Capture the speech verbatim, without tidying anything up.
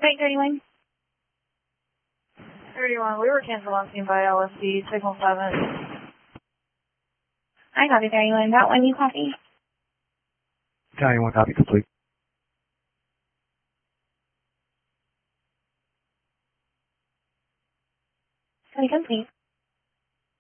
Right, thirty-one. thirty-one, we were canceled on scene by L S D, signal seven. I copy thirty-one. That one you copy? Italian one copy complete. Copy complete.